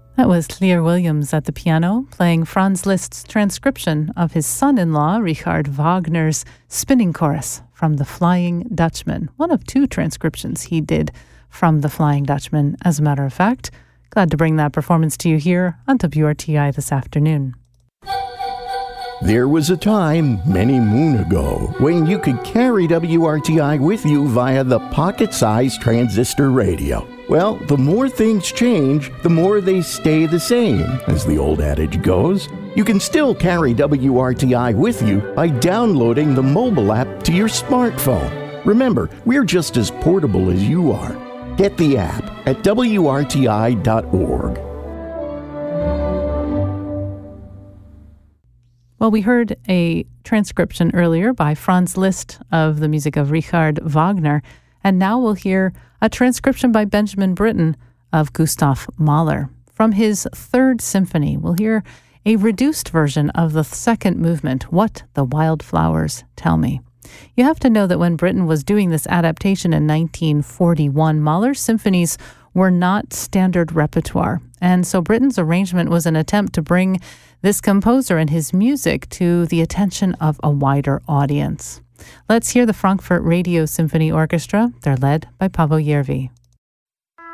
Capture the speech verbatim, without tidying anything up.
That was Lear Williams at the piano, playing Franz Liszt's transcription of his son-in-law, Richard Wagner's spinning chorus from The Flying Dutchman. One of two transcriptions he did from The Flying Dutchman, as a matter of fact. Glad to bring that performance to you here on W R T I this afternoon. There was a time, many moon ago, when you could carry W R T I with you via the pocket-sized transistor radio. Well, the more things change, the more they stay the same, as the old adage goes. You can still carry W R T I with you by downloading the mobile app to your smartphone. Remember, we're just as portable as you are. Get the app at W R T I dot org. Well, we heard a transcription earlier by Franz Liszt of the music of Richard Wagner, and now we'll hear a transcription by Benjamin Britten of Gustav Mahler. From his Third Symphony, we'll hear a reduced version of the second movement, What the Wildflowers Tell Me. You have to know that when Britten was doing this adaptation in nineteen forty-one, Mahler's symphonies were not standard repertoire, and so Britten's arrangement was an attempt to bring this composer and his music to the attention of a wider audience. Let's hear the Frankfurt Radio Symphony Orchestra. They're led by Paavo Järvi.